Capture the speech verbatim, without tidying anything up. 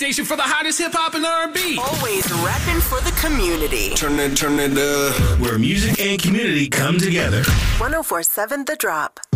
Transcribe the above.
station for the hottest hip hop and R and B. Always rapping for the community. Turn it, turn it up. Where music and community come together. one oh four point seven The Drop.